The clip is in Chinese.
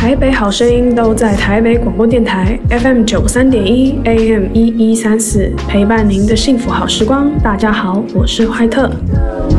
台北好声音都在台北广播电台 FM 93.1 AM 1134，陪伴您的幸福好时光。大家好，我是怀特。